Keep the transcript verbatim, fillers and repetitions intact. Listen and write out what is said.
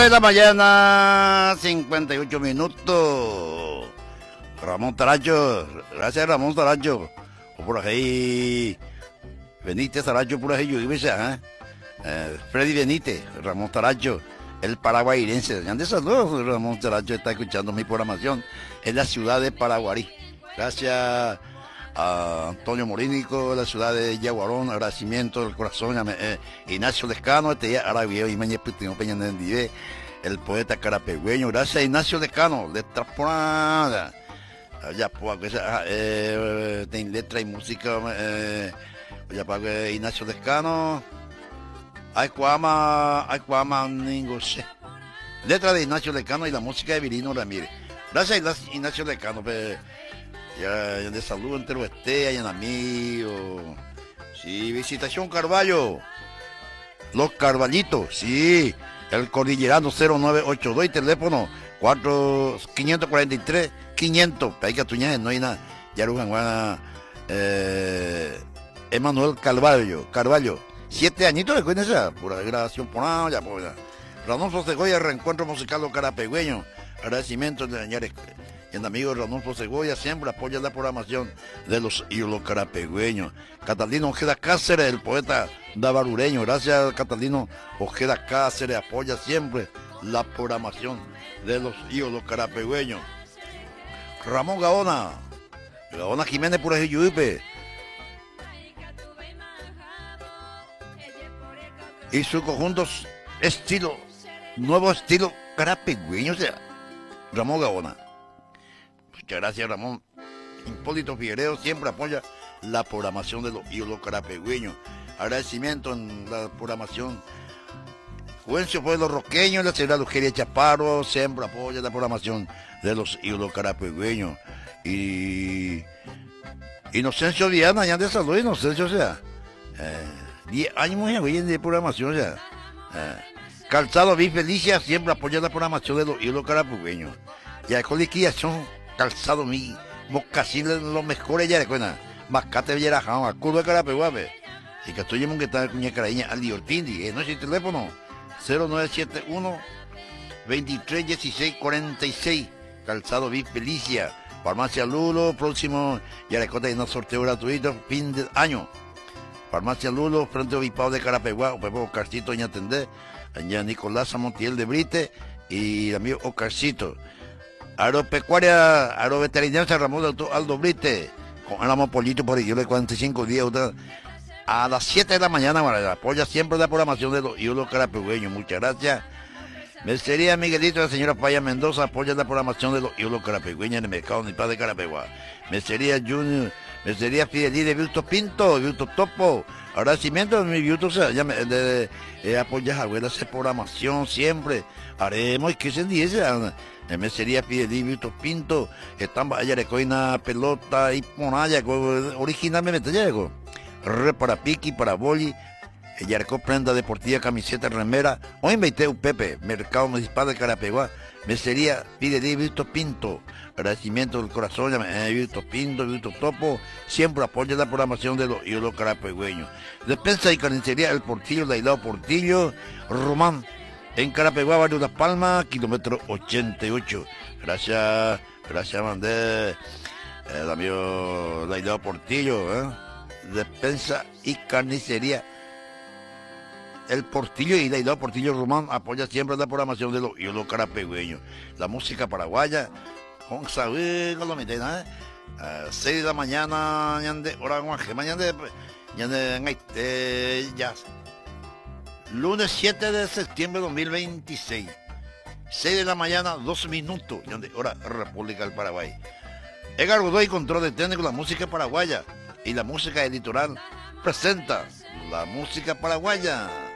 De la mañana, cincuenta y ocho minutos. Ramón Taracho, gracias Ramón Taracho. O por ahí, Benítez Taracho, por ahí, yo iba a eh, Freddy Benítez, Ramón Taracho, el paraguairense. Ya de saludos, Ramón Taracho está escuchando mi programación en la ciudad de Paraguarí. Gracias a Antonio Morínico, la ciudad de Yaguarón, agradecimiento del corazón a eh, Ignacio Lescano, este ya Arabio y Mañez Putino Peña Nendive, el poeta carapegüeño. Gracias a Ignacio Lescano, letra porada, ya pues eh, tiene letra y música, eh, ya pues Ignacio Lescano, hay cuama, hay cuama, ningo sé. Letra de Ignacio Lescano y la música de Virino Ramírez. Gracias a Ignacio Lescano. Pues, ya, ya de salud entre los esté, en amigos. Sí, Visitación Carvalho. Los Carvallitos, sí. El Cordillerano cero nueve ocho dos y teléfono cuatro cinco cuatro tres quinientos. Hay que tuñar, no hay nada. Ya lo eh, Emanuel Carvalho, Carvalho. Siete añitos de cuenta, pura grabación por nada, ya pues. Ranulfo Segoya, reencuentro musical los carapegüeños. Agradecimiento de dañar. El amigo Ranulfo Segoya siempre apoya la programación de los ídolos carapegüeños. Catalino Ojeda Cáceres, el poeta davarureño. Gracias, Catalino Ojeda Cáceres, apoya siempre la programación de los ídolos carapegüeños. Ramón Gaona, Gaona Jiménez por ahí, Yuipe. Y su conjunto estilo, nuevo estilo carapegüeño, o sea, Ramón Gaona. Muchas gracias, Ramón. Hipólito Figueredo siempre apoya la programación de los ídolos carapegüeños. Agradecimiento en la programación. Juvencio Pueblo Roqueño, la señora Lugeria Chaparro, siempre apoya la programación de los ídolos carapegüeños. Y Inocencio Diana, ya de salud, Inocencio, o sea, diez eh, años muy de programación, o sea. Eh, Calzado Vi Felicia siempre apoya la programación de los ídolos carapegüeños. Y la coliquillación Calzado Mi Mocasín, los mejores ya de cuenta. Mascate Villaraján, a curva de Carapeguape. Y que estoy en que está cuña caraña al Diortindi. Eh, no es el teléfono cero nueve siete uno veintitrés dieciséis cuarenta y seis. Calzado Vi Felicia. Farmacia Lulo, próximo Yarecota y no sorteo gratuito, fin de año. Farmacia Lulo, frente Obispado de Carapeguá, Pepo Ocarcito, Doña Tendé, allá Nicolás Montiel de Brite y el amigo Ocarcito. Agropecuaria, agroveterinaria San Ramón de Auto, Aldo Brite, con el amo Pollito por yo de cuarenta y cinco días, a las siete de la mañana, para apoya siempre la programación de los ídolos carapegüeños. Muchas gracias. Mercería Miguelito, la señora Paya Mendoza, apoya la programación de los ídolos carapegüeños en el mercado Nipá de Carapeguá. Mercería Junior, Mercería Fidelí de Vilto Pinto, Vilto Topo. Agradecimiento de mi Vilto, o sea, ya me, de, de, de apoyar a ver esa programación siempre. Haremos, ¿qué se dice? En Mercería Fidelí, Vilto Pinto, están allá de coina pelota y ponaya, originalmente ya llegó. Re para piqui, para boli. Yarcó prenda deportiva, camiseta, remera. Hoy invité un Pepe, Mercado Municipal de Carapeguá. Mercería Fidelí, Vilto Pinto. Agradecimiento del corazón, eh, Vilto Pinto, Vilto Topo. Siempre apoya la programación de los ídolos carapegüeños. Despensa y carnicería El Portillo, Lailao Portillo, Román. En Carapeguá, Barrio Las Palmas, kilómetro ochenta y ocho. Gracias, gracias, Mandé. El amigo Lailao Portillo, ¿eh? Despensa y carnicería El Portillo y Lailao Portillo Román apoya siempre la programación de los ídolos carapegüeños. La música paraguaya, con saber, con lo meten, ¿eh? A seis de la mañana, ñande, hora guaje, mañana, ñande, eh, ya. Lunes siete de septiembre de dos mil veintiséis. seis de la mañana, dos minutos, ñande, hora República del Paraguay. Edgar Godoy, control de técnico, la música paraguaya y la música del litoral presenta la música paraguaya.